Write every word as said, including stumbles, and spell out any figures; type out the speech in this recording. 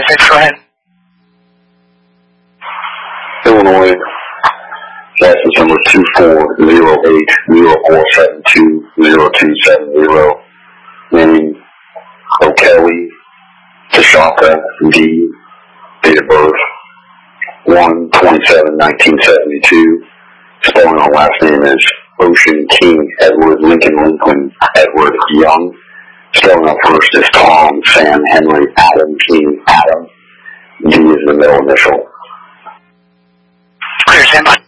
six, go ahead. Illinois, license number two four zero eight zero four seven two zero two seven zero. Name O'Kelly Tashaka D. Date of birth one twenty-seven nineteen seventy-two. Spelling on last name is Ocean King Edward Lincoln Lincoln Edward Young. Spelling on first is Tom Sam Henry Adam King Adam. D is the middle initial. Clear, stand by.